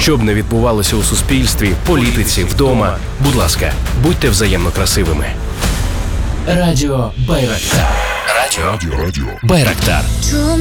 Що б не відбувалося у суспільстві, політиці, вдома, будь ласка, будьте взаємно красивими. Радіо Байрактар. Радіо Байрактар.